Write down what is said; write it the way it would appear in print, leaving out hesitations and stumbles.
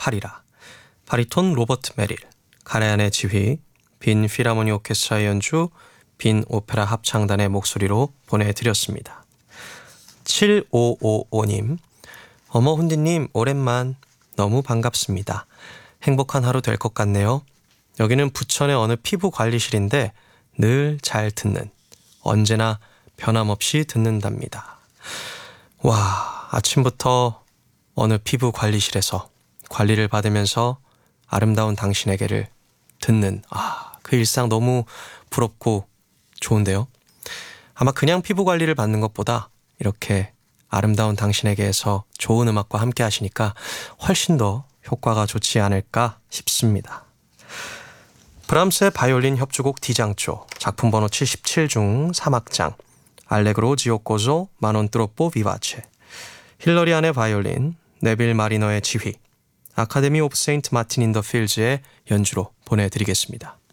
하리라, 바리톤 로버트 메릴, 가레안의 지휘, 빈 필하모니 오케스트라의 연주, 빈 오페라 합창단의 목소리로 보내드렸습니다. 7555님, 어머 훈디님 오랜만, 너무 반갑습니다. 행복한 하루 될 것 같네요. 여기는 부천의 어느 피부관리실인데 늘 잘 듣는, 언제나 변함없이 듣는답니다. 와, 아침부터 어느 피부관리실에서 관리를 받으면서 아름다운 당신에게를 듣는, 그 일상 너무 부럽고 좋은데요. 아마 그냥 피부관리를 받는 것보다 이렇게 아름다운 당신에게에서 좋은 음악과 함께 하시니까 훨씬 더 효과가 좋지 않을까 싶습니다. 브람스의 바이올린 협주곡 D장조, 작품 번호 77 중 3악장, 알레그로 지오코조 마논 트로포 비바체, 힐러리안의 바이올린, 네빌 마리너의 지휘, 아카데미 오브 세인트 마틴 인 더 필즈의 연주로 보내드리겠습니다.